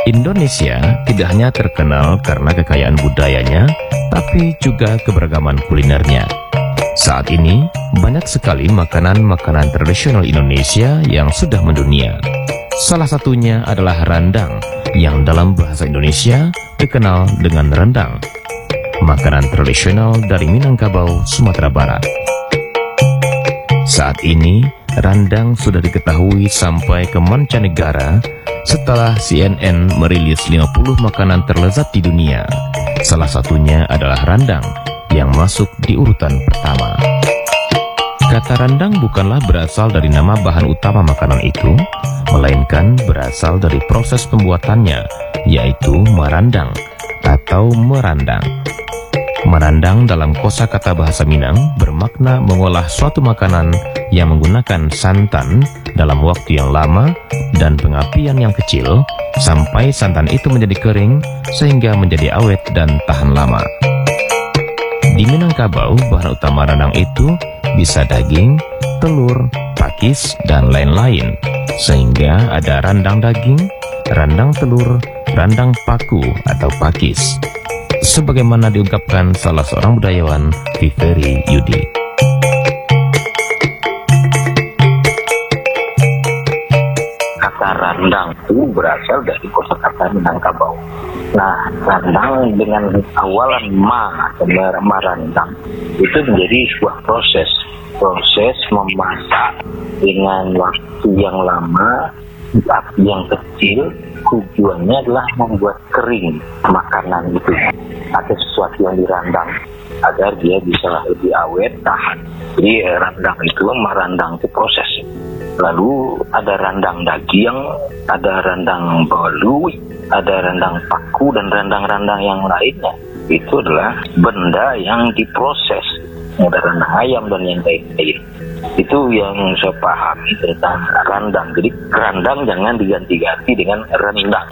Indonesia tidak hanya terkenal karena kekayaan budayanya, tapi juga keberagaman kulinernya. Saat ini, banyak sekali makanan-makanan tradisional Indonesia yang sudah mendunia. Salah satunya adalah rendang, yang dalam bahasa Indonesia dikenal dengan rendang. Makanan tradisional dari Minangkabau, Sumatera Barat. Saat ini, rendang sudah diketahui sampai ke mancanegara setelah CNN merilis 50 makanan terlezat di dunia. Salah satunya adalah rendang yang masuk di urutan pertama. Kata rendang bukanlah berasal dari nama bahan utama makanan itu, melainkan berasal dari proses pembuatannya, yaitu merandang atau merandang. Merandang dalam kosakata bahasa Minang bermakna mengolah suatu makanan yang menggunakan santan dalam waktu yang lama dan pengapian yang kecil sampai santan itu menjadi kering sehingga menjadi awet dan tahan lama. Di Minangkabau, bahan utama rendang itu bisa daging, telur, pakis, dan lain-lain, sehingga ada rendang daging, rendang telur, rendang paku atau pakis. Sebagaimana diungkapkan salah seorang budayawan, Viveri Yudi. Kata rendang itu berasal dari kosakata Minangkabau. Nah, rendang dengan awalan ma atau merandang itu menjadi sebuah proses memasak dengan waktu yang lama, api yang kecil. Tujuannya adalah membuat kering makanan itu atau sesuatu yang dirandang agar dia bisa lebih awet, tahan. Jadi rendang itu, merandang itu proses. Lalu ada rendang daging, ada rendang bolu, ada rendang paku, dan rendang-rendang yang lainnya. Itu adalah benda yang diproses. Ada rendang ayam dan yang lain-lain. Itu yang saya pahami tentang rendang. Jadi rendang jangan diganti-ganti dengan rendang.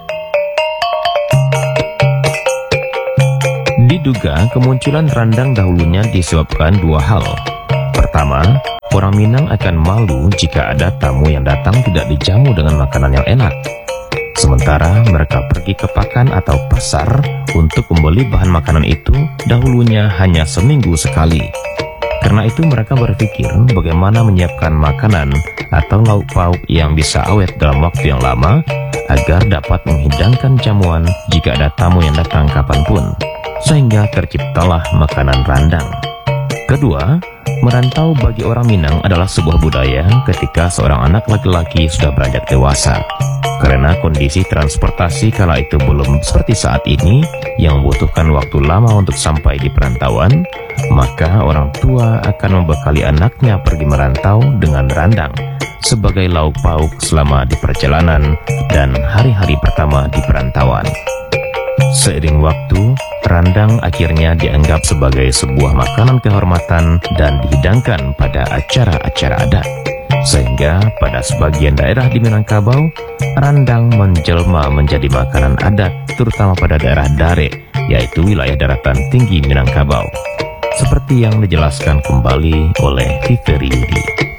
Diduga kemunculan rendang dahulunya disebabkan dua hal. Pertama, orang Minang akan malu jika ada tamu yang datang tidak dijamu dengan makanan yang enak. Sementara mereka pergi ke pakan atau pasar untuk membeli bahan makanan itu dahulunya hanya seminggu sekali. Karena itu mereka berpikir bagaimana menyiapkan makanan atau lauk pauk yang bisa awet dalam waktu yang lama agar dapat menghidangkan jamuan jika ada tamu yang datang kapanpun. Sehingga terciptalah makanan rendang. Kedua, merantau bagi orang Minang adalah sebuah budaya ketika seorang anak laki-laki sudah beranjak dewasa. Karena kondisi transportasi kala itu belum seperti saat ini yang membutuhkan waktu lama untuk sampai di perantauan, maka orang tua akan membekali anaknya pergi merantau dengan rendang sebagai lauk pauk selama di perjalanan dan hari-hari pertama di perantauan. Seiring waktu, rendang akhirnya dianggap sebagai sebuah makanan kehormatan dan dihidangkan pada acara-acara adat. Sehingga pada sebagian daerah di Minangkabau, rendang menjelma menjadi makanan adat terutama pada daerah Dare, yaitu wilayah daratan tinggi Minangkabau. Seperti yang dijelaskan kembali oleh Viveri Yudi.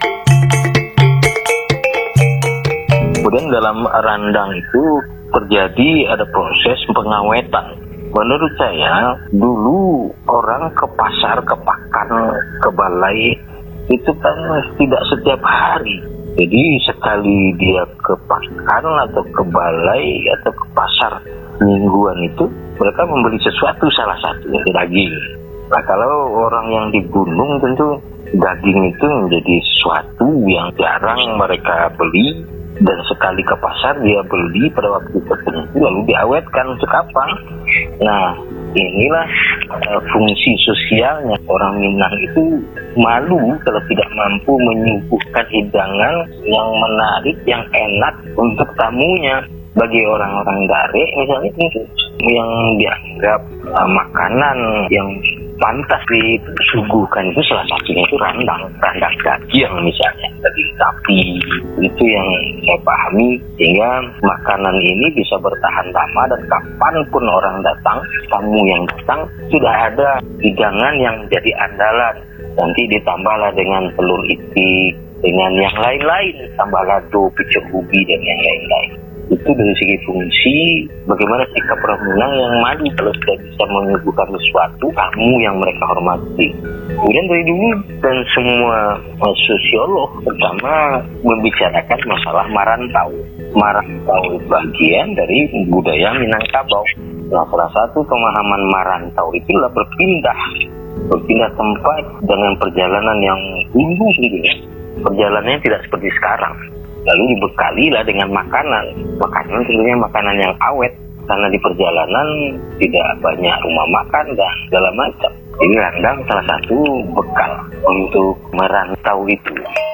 Kemudian dalam rendang itu terjadi ada proses pengawetan. Menurut saya, dulu orang ke pasar, ke pakan, ke balai, itu kan tidak setiap hari. Jadi sekali dia ke pakan atau ke balai atau ke pasar mingguan itu, mereka membeli sesuatu, salah satunya daging. Nah, kalau orang yang di gunung tentu daging itu menjadi sesuatu yang jarang mereka beli, dan sekali ke pasar dia beli pada waktu tertentu lalu diawetkan untuk apa? Nah, inilah fungsi sosialnya. Orang Minang itu malu kalau tidak mampu menyuguhkan hidangan yang menarik, yang enak untuk tamunya. Bagi orang-orang Dare misalnya yang dianggap makanan yang pantas disuguhkan itu salah satunya itu rendang daging misalnya, daging sapi. Itu yang saya pahami, sehingga makanan ini bisa bertahan lama dan kapanpun orang datang, tamu yang datang, sudah ada hidangan yang jadi andalan. Nanti ditambahlah dengan telur itik, dengan yang lain-lain, tambah lado, picek ubi dan yang lain-lain. Itu Itu dari segi fungsi, bagaimana sikap orang Minang yang maju kalau sudah bisa menyuguhkan sesuatu tamu yang mereka hormati. Kemudian dari dulu dan semua sosiolog pertama membicarakan masalah marantau. Marantau itu bagian dari budaya Minangkabau. Nah, salah satu pemahaman marantau itulah berpindah tempat dengan perjalanan yang dulu gitu ya. Perjalanannya tidak seperti sekarang. Lalu dibekalilah dengan makanan tentunya makanan yang awet, karena di perjalanan tidak banyak rumah makan dan segala macam. Ini randang salah satu bekal untuk merantau itu.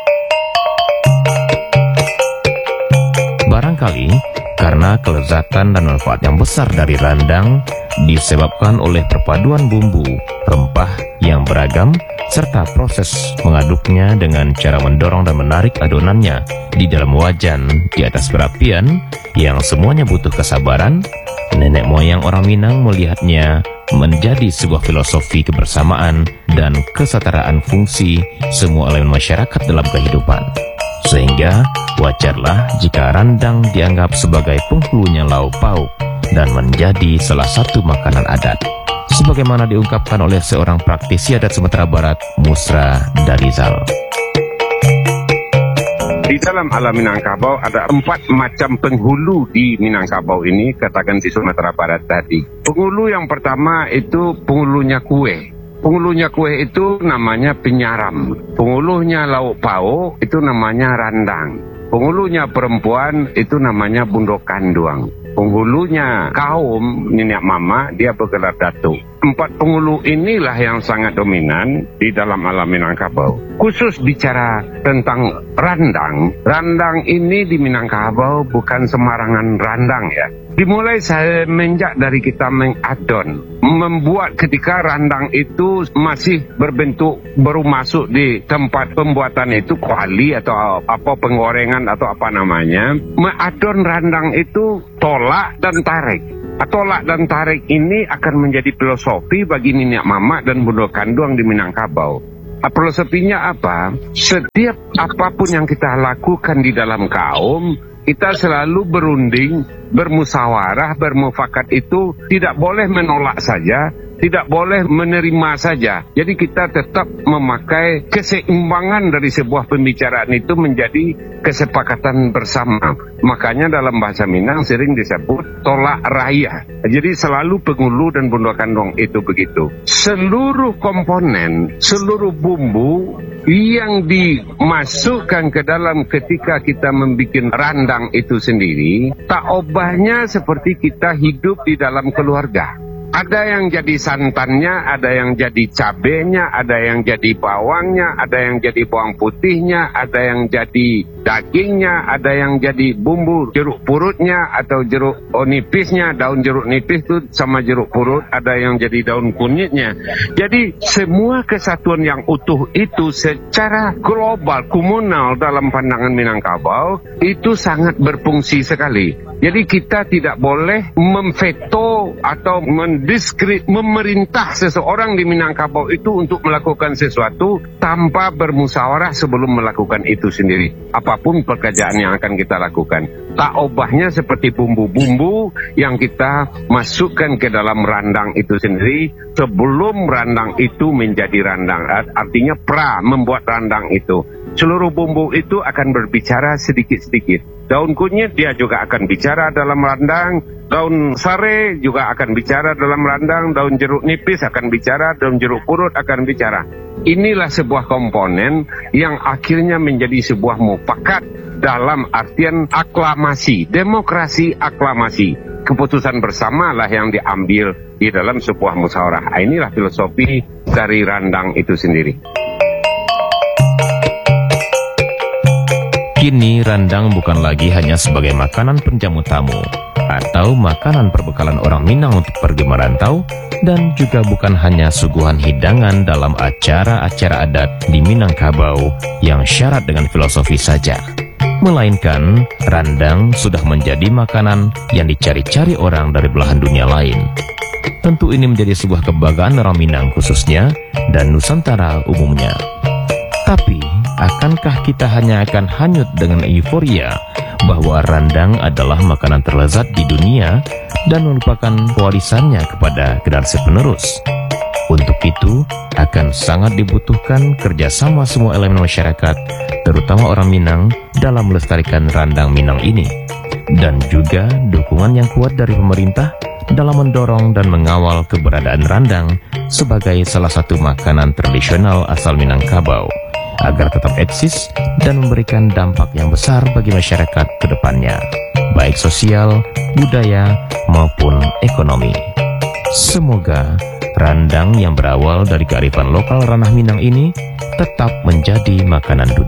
Barangkali karena kelezatan dan manfaat yang besar dari randang disebabkan oleh perpaduan bumbu, rempah yang beragam, serta proses mengaduknya dengan cara mendorong dan menarik adonannya di dalam wajan di atas perapian yang semuanya butuh kesabaran. Nenek moyang orang Minang melihatnya menjadi sebuah filosofi kebersamaan dan kesetaraan fungsi semua elemen masyarakat dalam kehidupan. Sehingga wajarlah jika randang dianggap sebagai penghulunya lauk pauk dan menjadi salah satu makanan adat, sebagaimana diungkapkan oleh seorang praktisi adat Sumatera Barat, Musra Darizal. Di dalam alam Minangkabau ada 4 macam penghulu di Minangkabau ini, katakan di Sumatera Barat tadi. Penghulu yang pertama itu penghulunya kue. Penghulunya kue itu namanya penyaram. Penghulunya lauk pauk itu namanya randang. Penghulunya perempuan itu namanya bundok kanduang. Penghulunya kaum nenek mama dia bergelar datuk. 4 penghulu inilah yang sangat dominan di dalam alam Minangkabau. Khusus bicara tentang randang, randang ini di Minangkabau bukan sembarangan randang ya. Dimulai semenjak dari kita mengadon, membuat ketika randang itu masih berbentuk baru masuk di tempat pembuatan itu kuali atau apa penggorengan atau apa namanya, mengadon randang itu tolak dan tarik. Tolak dan tarik ini akan menjadi filosofi bagi nenek mama dan bundok kanduang di Minangkabau. Filosofinya apa? Setiap apapun yang kita lakukan di dalam kaum, kita selalu berunding, bermusyawarah, bermufakat itu tidak boleh menolak saja, tidak boleh menerima saja. Jadi kita tetap memakai keseimbangan dari sebuah pembicaraan itu menjadi kesepakatan bersama. Makanya dalam bahasa Minang sering disebut tolak raya. Jadi selalu penghulu dan bundok kanduang itu begitu. Seluruh komponen, seluruh bumbu yang dimasukkan ke dalam ketika kita membuat randang itu sendiri, tak obahnya seperti kita hidup di dalam keluarga. Ada yang jadi santannya, ada yang jadi cabenya, ada yang jadi bawangnya, ada yang jadi bawang putihnya, ada yang jadi dagingnya, ada yang jadi bumbu jeruk purutnya atau jeruk nipisnya, daun jeruk nipis itu sama jeruk purut, ada yang jadi daun kunyitnya. Jadi semua kesatuan yang utuh itu secara global, komunal dalam pandangan Minangkabau itu sangat berfungsi sekali. Jadi kita tidak boleh memveto atau memerintah seseorang di Minangkabau itu untuk melakukan sesuatu tanpa bermusyawarah sebelum melakukan itu sendiri. Apapun pekerjaan yang akan kita lakukan. Tak obahnya seperti bumbu-bumbu yang kita masukkan ke dalam randang itu sendiri sebelum randang itu menjadi randang. Artinya membuat randang itu. Seluruh bumbu itu akan berbicara sedikit-sedikit. Daun kunyit dia juga akan bicara dalam randang, daun sare juga akan bicara dalam randang, daun jeruk nipis akan bicara, daun jeruk purut akan bicara. Inilah sebuah komponen yang akhirnya menjadi sebuah mufakat dalam artian aklamasi, demokrasi aklamasi. Keputusan bersama lah yang diambil di dalam sebuah musyawarah. Inilah filosofi dari randang itu sendiri. Kini randang bukan lagi hanya sebagai makanan penjamu tamu atau makanan perbekalan orang Minang untuk pergi merantau, dan juga bukan hanya suguhan hidangan dalam acara-acara adat di Minangkabau yang syarat dengan filosofi saja. Melainkan randang sudah menjadi makanan yang dicari-cari orang dari belahan dunia lain. Tentu ini menjadi sebuah kebanggaan orang Minang khususnya dan Nusantara umumnya. Tapi akankah kita hanya akan hanyut dengan euforia bahwa randang adalah makanan terlezat di dunia dan merupakan warisannya kepada generasi penerus. Untuk itu, akan sangat dibutuhkan kerjasama semua elemen masyarakat, terutama orang Minang, dalam melestarikan randang Minang ini. Dan juga dukungan yang kuat dari pemerintah dalam mendorong dan mengawal keberadaan randang sebagai salah satu makanan tradisional asal Minangkabau, agar tetap eksis dan memberikan dampak yang besar bagi masyarakat ke depannya, baik sosial, budaya, maupun ekonomi. Semoga randang yang berawal dari kearifan lokal ranah Minang ini tetap menjadi makanan dunia.